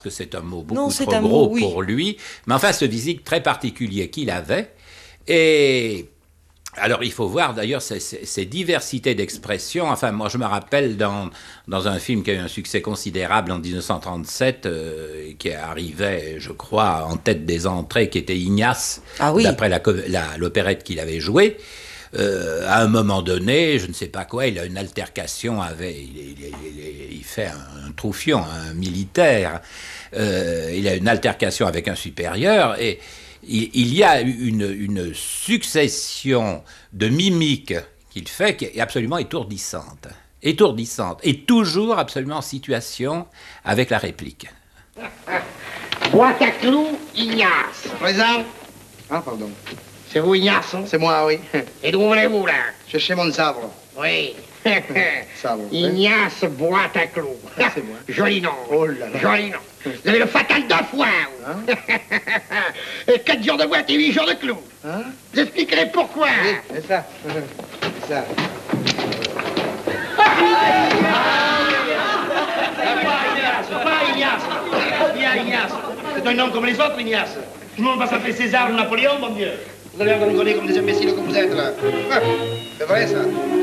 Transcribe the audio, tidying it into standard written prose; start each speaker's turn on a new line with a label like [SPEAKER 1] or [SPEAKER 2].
[SPEAKER 1] que c'est un mot
[SPEAKER 2] Non,
[SPEAKER 1] beaucoup
[SPEAKER 2] c'est
[SPEAKER 1] trop
[SPEAKER 2] un
[SPEAKER 1] gros
[SPEAKER 2] mot, oui.
[SPEAKER 1] pour lui, mais enfin ce physique très particulier qu'il avait. Et alors il faut voir d'ailleurs ces diversités d'expression. Enfin moi je me rappelle dans un film qui a eu un succès considérable en 1937, qui arrivait je crois en tête des entrées, qui était Ignace,
[SPEAKER 2] Ah oui.
[SPEAKER 1] d'après l'opérette qu'il avait jouée. À un moment donné, je ne sais pas quoi, il a une altercation avec, il fait un troufion, un militaire, il a une altercation avec un supérieur, et il y a une succession de mimiques qu'il fait qui est absolument étourdissante. Étourdissante, et toujours absolument en situation avec la réplique.
[SPEAKER 3] Boîte à clous, Ignace.
[SPEAKER 4] Présent. Ah, pardon.
[SPEAKER 3] C'est vous, Ignace?
[SPEAKER 4] C'est moi, oui.
[SPEAKER 3] Et d'où venez-vous, là?
[SPEAKER 4] Cherchez mon sabre.
[SPEAKER 3] Oui.
[SPEAKER 4] Sabre.
[SPEAKER 3] Ignace Boîte à clous.
[SPEAKER 4] C'est moi.
[SPEAKER 3] Joli nom.
[SPEAKER 4] Oh là là.
[SPEAKER 3] Joli nom. Vous avez le fatal de foin.
[SPEAKER 4] Hein?
[SPEAKER 3] 4 jours de boîte et 8 jours de clous.
[SPEAKER 4] Hein?
[SPEAKER 3] Vous expliquerez pourquoi.
[SPEAKER 4] Oui, c'est ça. Ça.
[SPEAKER 5] Pas Ignace. Bien Ignace. C'est un homme comme les autres, Ignace. Tout le monde va s'appeler César ou Napoléon, mon Dieu.
[SPEAKER 4] Vous allez en rigoler comme des imbéciles que vous êtes, là. C'est vrai, ça.